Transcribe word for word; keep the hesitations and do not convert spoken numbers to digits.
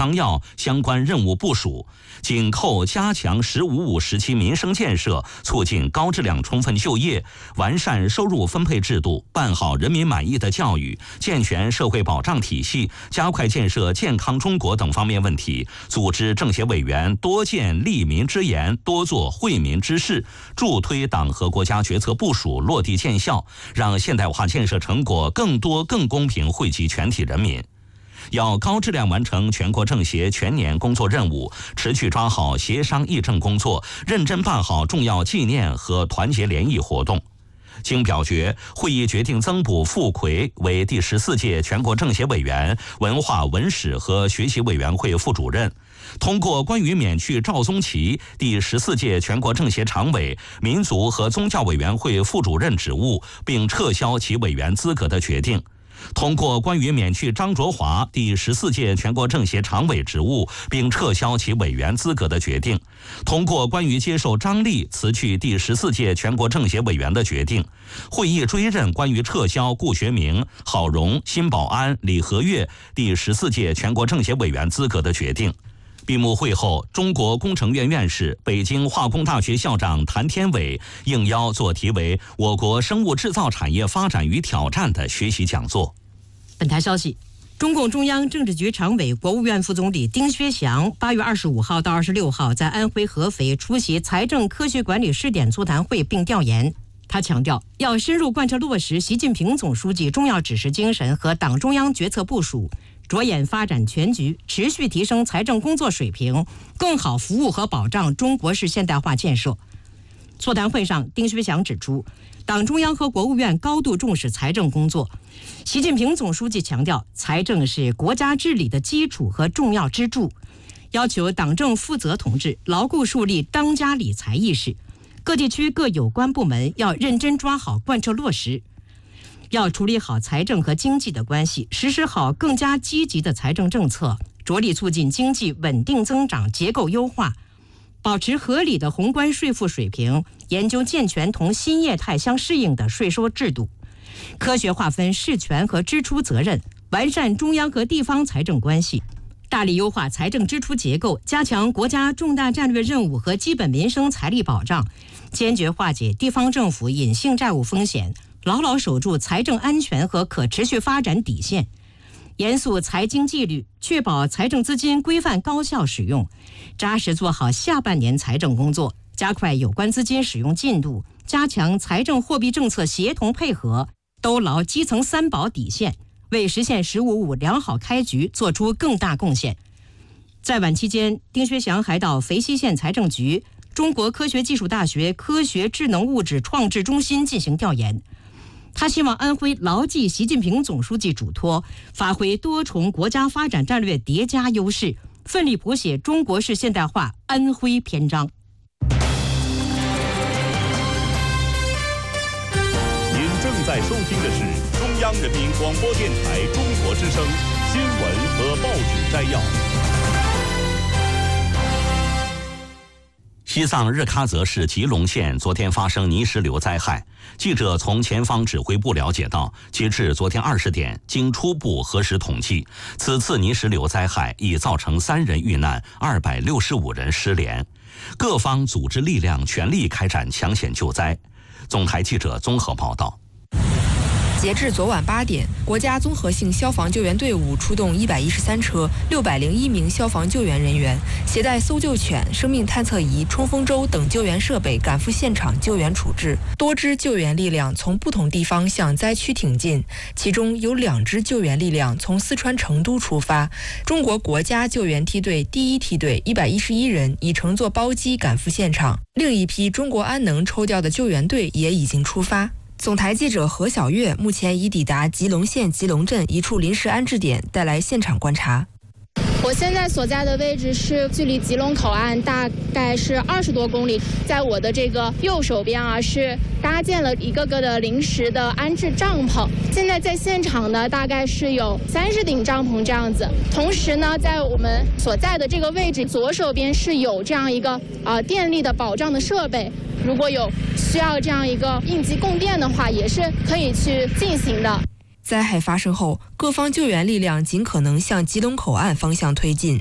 纲要相关任务部署，紧扣加强“十五五”时期民生建设，促进高质量充分就业，完善收入分配制度，办好人民满意的教育，健全社会保障体系，加快建设健康中国等方面问题，组织政协委员多建利民之言，多做惠民之事，助推党和国家决策部署落地见效，让现代化建设成果更多更公平惠及全体人民。要高质量完成全国政协全年工作任务，持续抓好协商议政工作，认真办好重要纪念和团结联谊活动。经表决，会议决定增补傅奎为第十四届全国政协委员、文化文史和学习委员会副主任。通过关于免去赵宗奇第十四届全国政协常委、民族和宗教委员会副主任职务，并撤销其委员资格的决定。通过关于免去张卓华第十四届全国政协常委职务，并撤销其委员资格的决定；通过关于接受张丽辞去第十四届全国政协委员的决定；会议追认关于撤销顾学明、郝荣、辛保安、李和悦第十四届全国政协委员资格的决定。闭幕会后，中国工程院院士、北京化工大学校长谭天伟应邀做题为“我国生物制造产业发展与挑战”的学习讲座。 本台消息，中共中央政治局常委、国务院副总理丁薛祥八月二十五号到二十六号在安徽合肥出席财政科学管理试点座谈会并调研。他强调，要深入贯彻落实习近平总书记重要指示精神和党中央决策部署，着眼发展全局，持续提升财政工作水平，更好服务和保障中国式现代化建设。座谈会上，丁薛祥指出，党中央和国务院高度重视财政工作。习近平总书记强调，财政是国家治理的基础和重要支柱，要求党政负责同志牢固树立当家理财意识，各地区各有关部门要认真抓好贯彻落实，要处理好财政和经济的关系，实施好更加积极的财政政策，着力促进经济稳定增长、结构优化，保持合理的宏观税负水平，研究健全同新业态相适应的税收制度，科学划分事权和支出责任，完善中央和地方财政关系，大力优化财政支出结构，加强国家重大战略任务和基本民生财力保障，坚决化解地方政府隐性债务风险，牢牢守住财政安全和可持续发展底线，严肃财经纪律，确保财政资金规范高效使用，扎实做好下半年财政工作，加快有关资金使用进度，加强财政货币政策协同配合，兜牢基层三保底线，为实现“十五五”良好开局做出更大贡献。在晚期间，丁薛祥还到肥西县财政局、中国科学技术大学科学智能物质创制中心进行调研。他希望安徽牢记习近平总书记嘱托，发挥多重国家发展战略叠加优势，奋力谱写中国式现代化安徽篇章。 您正在收听的是中央人民广播电台中国之声新闻和报纸摘要。 西藏日喀则市吉隆县昨天发生泥石流灾害。记者从前方指挥部了解到，截至昨天二十点，经初步核实统计，此次泥石流灾害已造成三人遇难，二百六十五人失联。各方组织力量全力开展抢险救灾。总台记者综合报道。 截至昨晚八点，国家综合性消防救援队伍出动一百一十三车、六百零一名消防救援人员，携带搜救犬、生命探测仪、冲锋舟等救援设备赶赴现场救援处置。多支救援力量从不同地方向灾区挺进，其中有两支救援力量从四川成都出发。中国国家救援梯队第一梯队一百一十一人已乘坐包机赶赴现场，另一批中国安能抽调的救援队也已经出发。总台记者何小月目前已抵达吉隆县吉隆镇一处临时安置点，带来现场观察。 我现在所在的位置是距离吉隆口岸大概是二十多公里，在我的这个右手边啊，是搭建了一个个的临时的安置帐篷。现在在现场呢，大概是有三十顶帐篷这样子。同时呢，在我们所在的这个位置左手边是有这样一个啊、呃、电力的保障的设备，如果有需要这样一个应急供电的话，也是可以去进行的。 灾害发生后，各方救援力量尽可能向吉隆口岸方向推进。